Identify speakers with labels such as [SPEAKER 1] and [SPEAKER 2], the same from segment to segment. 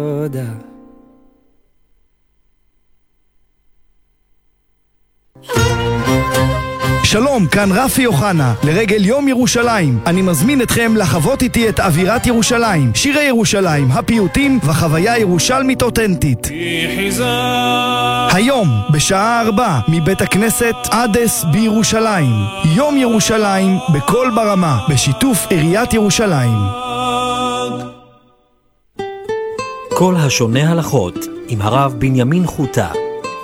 [SPEAKER 1] תודה.
[SPEAKER 2] שלום, כאן רפי יוחנה. לרגל יום ירושלים אני מזמין אתכם לחוות איתי את אווירת ירושלים, שירי ירושלים, הפיוטים וחוויה ירושלמית אותנטית. היום בשעה 4 מבית הכנסת עדס בירושלים. יום ירושלים בכל ברמה, בשיתוף עיריית ירושלים.
[SPEAKER 3] כל השונה הלכות עם הרב בנימין חוטה.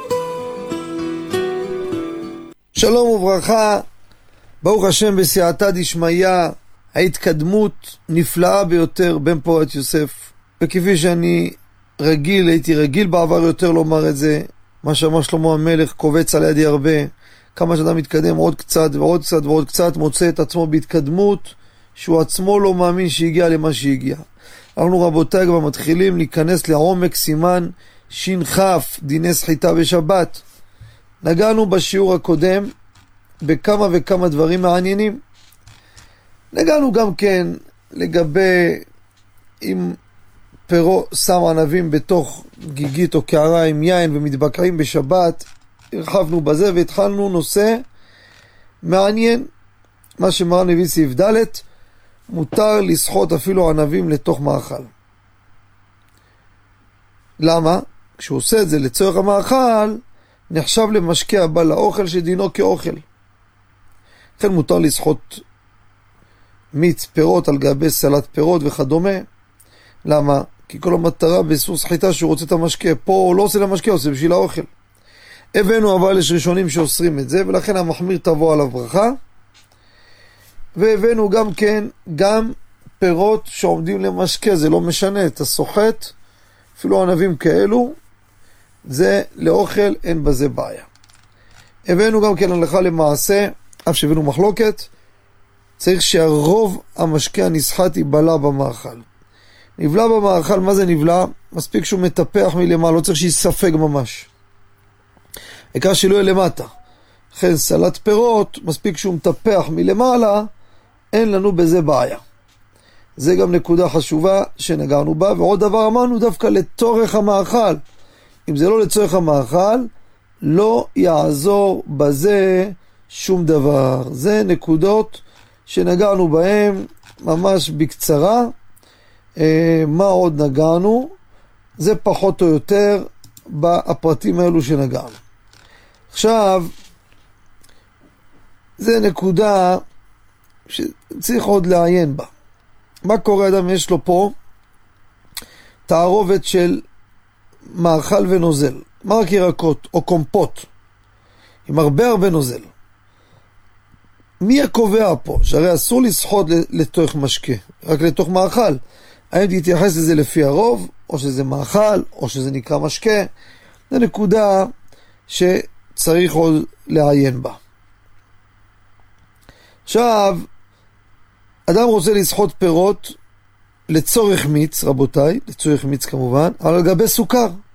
[SPEAKER 4] שלום וברכה, ברוך השם בסייעתא דשמיא, ההתקדמות נפלאה ביותר בן פורת יוסף, וכפי שאני הייתי רגיל בעבר יותר לומר את זה, מה שאמר שלמה המלך, קובץ על ידי הרבה, כמה שאדם מתקדם עוד קצת ועוד קצת ועוד קצת, מוצא את עצמו בהתקדמות, שהוא עצמו לא מאמין שהגיע למה שהגיע. אנחנו רבותיי כבר מתחילים להיכנס לעומק סימן ש"כ, דיני סחיטה בשבת. נגענו בשיעור הקודם בכמה וכמה דברים מעניינים. נגענו גם כן לגבי אם פירו שם ענבים בתוך גיגית או קערה עם יין ומתבקעים בשבת. הרחבנו בזה והתחלנו נושא מעניין, מה שמרן הביא סעיף ד', מותר לסחוט אפילו ענבים לתוך מאכל. למה? כשהוא עושה את זה לצורך המאכל נחשב למשקה הבא לאוכל שדינו כאוכל. לכן מותר לסחוט מיץ פירות על גבי סלט פירות וכדומה. למה? כי כל המטרה באיסור סחיטה שהוא רוצה את המשקה. פה הוא לא עושה למשקה, עושה בשביל האוכל. הבאנו אבל יש ראשונים שאוסרים את זה, ולכן המחמיר תבוא עליו ברכה. והבאנו גם כן, גם פירות שעומדים למשקה, זה לא משנה, אתה סוחט, אפילו ענבים כאלו, זה לאוכל, אין בזה בעיה. הבאנו גם כן הלכה למעשה, אף שהבאנו מחלוקת, צריך שהרוב המשקה הנסחט ייבלע במאכל. נבלע במאכל, מה זה נבלע? מספיק שהוא מטפח מלמעלה, לא צריך שיספג ממש. העיקר שלא יהיה למטה. לכן סלט פירות, מספיק שהוא מטפח מלמעלה, אין לנו בזה בעיה. זה גם נקודה חשובה שנגענו בה, ועוד דבר אמרנו דווקא לצורך המאכל. אם זה לא לצורך המאכל, לא יעזור בזה שום דבר. זה נקודות שנגענו בהם ממש בקצרה. מה עוד נגענו? זה פחות או יותר בפרטים האלו שנגענו. עכשיו, זה נקודה שצריך עוד לעיין בה. מה קורה אדם יש לו פה? תערובת של מאכל ונוזל, מרק ירקות או קומפוט, עם הרבה נוזל. מי הקובע פה? שהרי אסור לסחוט לתוך משקה, רק לתוך מאכל. האם תתייחס לזה לפי הרוב, או שזה מאכל, או שזה נקרא משקה? זו נקודה שצריך עוד לעיין בה. עכשיו, אדם רוצה לסחוט פירות לצורך מיץ, רבותיי, לצורך מיץ כמובן, אבל על גבי סוכר.